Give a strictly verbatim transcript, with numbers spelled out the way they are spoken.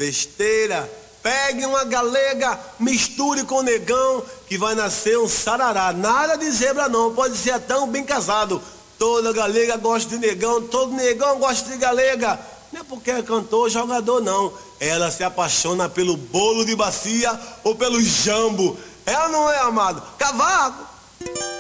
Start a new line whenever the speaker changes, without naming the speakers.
Besteira. Pegue uma galega, misture com negão, que vai nascer um sarará. Nada de zebra não, pode ser tão bem casado. Toda galega gosta de negão, todo negão gosta de galega. Não é porque é cantor ou jogador não. Ela se apaixona pelo bolo de bacia ou pelo jambo. Ela não é, amado. Cavaco.